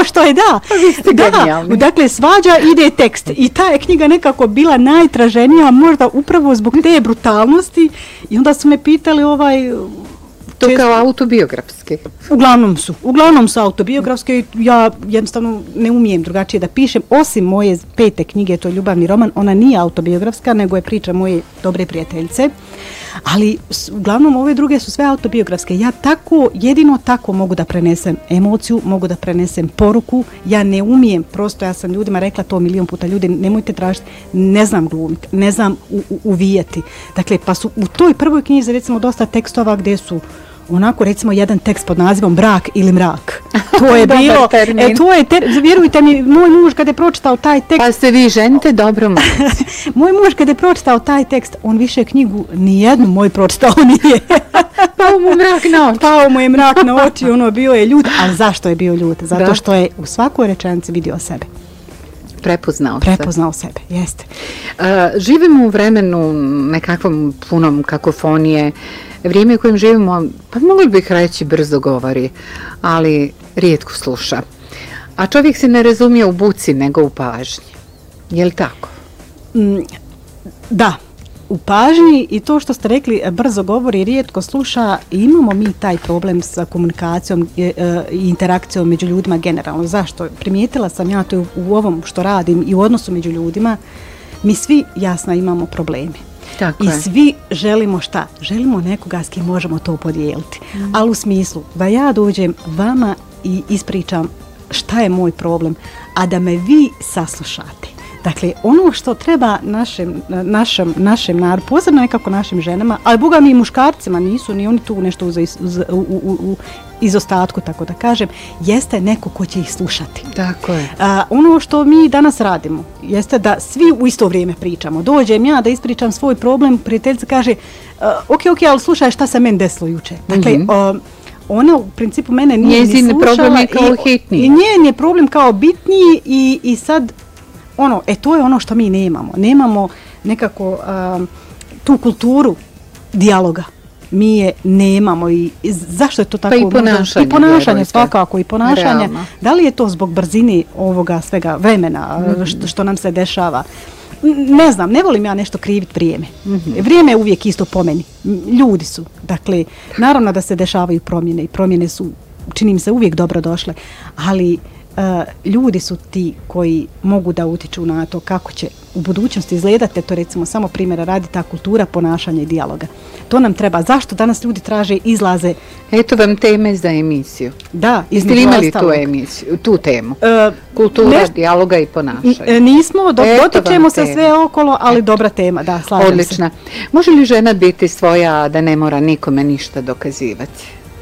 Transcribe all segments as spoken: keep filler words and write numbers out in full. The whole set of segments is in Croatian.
što je, da. Da, dakle, svađa ide tekst. I ta je knjiga nekako bila najtraženija, možda upravo zbog te brutalnosti. I onda su me pitali ovaj... To često, kao autobiografske? Uglavnom su. Uglavnom su autobiografske. Ja jednostavno ne umijem drugačije da pišem. Osim moje pete knjige, to je ljubavni roman, ona nije autobiografska, nego je priča moje dobre prijateljice. Ali uglavnom ove druge su sve autobiografske. Ja tako, jedino tako mogu da prenesem emociju, mogu da prenesem poruku. Ja ne umijem, prosto ja sam ljudima rekla to milion puta, ljudi nemojte tražiti, ne znam glumiti, ne znam u, u, uvijeti. Dakle, pa su u toj prvoj knjizi recimo dosta tekstova gdje su onako recimo jedan tekst pod nazivom Brak ili mrak. To je bilo, e, to je, ter, vjerujte mi, moj muž kad je pročitao taj tekst... Pa se vi ženite dobro moj. Moj muž kad je pročitao taj tekst, on više knjigu nijednu moj pročitao nije. Pao mu mrak na oči. Pao mu je mrak na oči, ono bio je ljut. Ali zašto je bio ljut? Zato da. Što je u svakoj rečenici vidio sebe. Prepoznao, Prepoznao se. sebe, jeste. Uh, živimo u vremenu nekakvom punom kakofonije. Vrijeme u kojem živimo, pa mogli bih reći brzo govori, ali rijetko sluša. A čovjek se ne razumije u buci nego u pažnji. Je li tako? Mm, da, u pažnji i to što ste rekli brzo govori, rijetko sluša, imamo mi taj problem sa komunikacijom i interakcijom među ljudima generalno. Zašto? Primijetila sam ja to u ovom što radim i u odnosu među ljudima, mi svi jasno imamo probleme. Tako I je. svi želimo šta? Želimo nekoga s kim možemo to podijeliti. Mm. Ali u smislu da ja dođem vama i ispričam šta je moj problem, a da me vi saslušate. Dakle, ono što treba našem, našem, našem narodu, posebno nekako našim ženama, ali boga mi i muškarcima nisu, ni oni tu nešto uz, uz, u, u, u izostatku, tako da kažem, jeste neko ko će ih slušati. Tako je. A, ono što mi danas radimo, jeste da svi u isto vrijeme pričamo. Dođem ja da ispričam svoj problem, prijateljica kaže, ok, ok, ali slušaj šta se meni desilo juče. Dakle, mm-hmm. o, ona u principu mene nije Njezin ni slušala. Problem je kao i, hitniji. I njen je problem kao bitniji i, i sad ono, e to je ono što mi nemamo. Nemamo nekako um, tu kulturu dijaloga. Mi je nemamo i zašto je to tako? Pa i ponašanje. I ponašanje svakako i ponašanje. Realno. Da li je to zbog brzine ovoga svega vremena mm-hmm. što, što nam se dešava? Ne znam, ne volim ja nešto kriviti vrijeme. Mm-hmm. Vrijeme je uvijek isto po meni. Ljudi su. Dakle, naravno da se dešavaju promjene i promjene su, čini mi se, uvijek dobro došle, ali Uh, ljudi su ti koji mogu da utiču na to kako će u budućnosti izgledati, to recimo samo primjera radi ta kultura ponašanja i dijaloga. To nam treba. Zašto danas ljudi traže izlaze? Eto vam teme za emisiju. Da, jeste li imali tu emisiju, tu temu? Uh, Kultura, neš... dijaloga i ponašanja. Nismo, do, dotičemo se sve okolo, ali Eto. dobra tema, da, slažem Odlična. se. Može li žena biti svoja da ne mora nikome ništa dokazivati?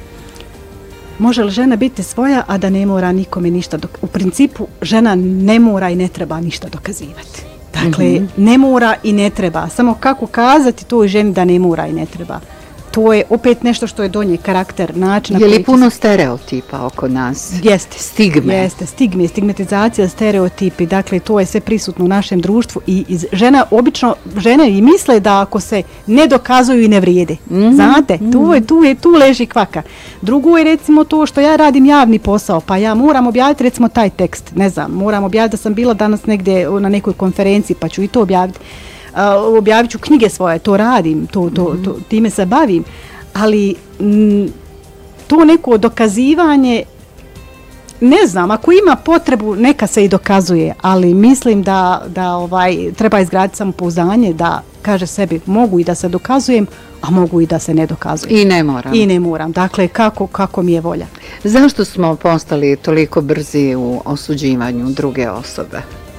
Može li žena biti svoja, a da ne mora nikome ništa dokazivati? U principu, žena ne mora i ne treba ništa dokazivati. Dakle, mm-hmm. ne mora i ne treba. Samo kako kazati toj ženi da ne mora i ne treba. To je opet nešto što je donje karakter, način. Je li puno stereotipa oko nas? Jeste. Stigme. Jeste, stigme, stigmatizacija, stereotipi. Dakle, to je sve prisutno u našem društvu i, i žena, obično, žene i misle da ako se ne dokazuju i ne vrijede. Mm-hmm. Znate, tu, je, tu, je, tu leži kvaka. Drugo je recimo to što ja radim javni posao, pa ja moram objaviti recimo taj tekst. Ne znam, moram objaviti da sam bila danas negdje na nekoj konferenciji, pa ću i to objaviti. Uh, objavit ću knjige svoje, to radim, to, to, to, time se bavim, ali m, to neko dokazivanje, ne znam, ako ima potrebu, neka se i dokazuje, ali mislim da, da ovaj, treba izgraditi samopouzdanje, da kaže sebi, mogu i da se dokazujem, a mogu i da se ne dokazujem. I ne moram. I ne moram, dakle, kako, kako mi je volja. Zašto smo postali toliko brzi u osuđivanju druge osobe?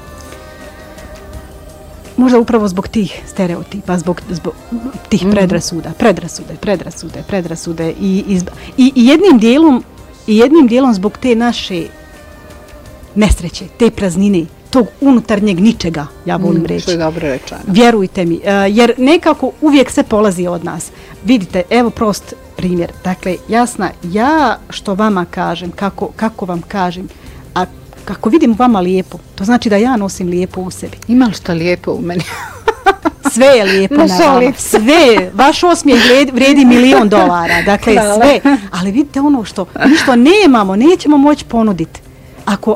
Možda upravo zbog tih stereotipa, zbog, zbog tih mm-hmm. predrasuda, predrasude, predrasude, predrasude i, i, i, i jednim dijelom i jednim dijelom zbog te naše nesreće, te praznine, tog unutarnjeg ničega, ja volim mm, reći. Što je dobro rečeno. Vjerujte mi, uh, jer nekako uvijek se polazi od nas. Vidite, evo prost primjer. Dakle, Jasna, ja što vama kažem, kako, kako vam kažem, a kako vidim vama lijepo, to znači da ja nosim lijepo u sebi. Ima li što lijepo u meni? Sve je lijepo na vama. Sve. Vaš osmijeh vredi milion dolara. Dakle, sve. Ali vidite ono što, što nemamo, nećemo moći ponuditi. Ako,